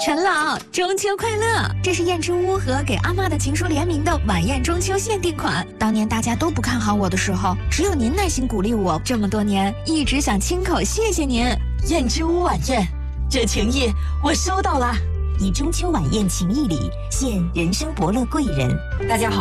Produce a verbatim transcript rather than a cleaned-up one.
陈老，中秋快乐！这是燕之屋和给阿嬷的情书联名的晚宴中秋限定款。当年大家都不看好我的时候，只有您耐心鼓励我，这么多年一直想亲口谢谢您。 燕之屋晚宴，这情谊我收到了。 以中秋晚宴情谊礼，献人生伯乐贵人。 大家好。